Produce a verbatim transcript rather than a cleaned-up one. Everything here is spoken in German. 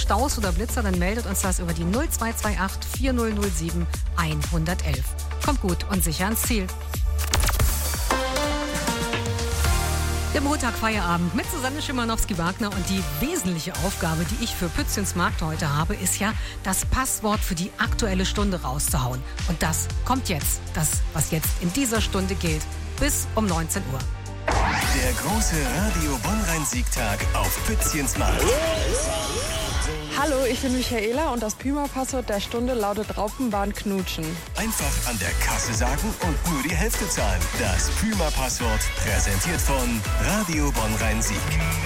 Staus oder Blitzer, dann meldet uns das über die null zwei zwei acht vier null null sieben eins eins eins. Kommt gut und sicher ans Ziel. Der Montag Feierabend mit Susanne Schimanowski-Wagner und die wesentliche Aufgabe, die ich für Pützchens Markt heute habe, ist ja, das Passwort für die aktuelle Stunde rauszuhauen. Und das kommt jetzt, das, was jetzt in dieser Stunde gilt, bis um neunzehn Uhr. Der große Radio Bonn-Rhein-Siegtag auf Pützchens Markt. Hallo, ich bin Michaela und das Puma-Passwort der Stunde lautet Raupenbahn knutschen. Einfach an der Kasse sagen und nur die Hälfte zahlen. Das Puma-Passwort präsentiert von Radio Bonn-Rhein-Sieg.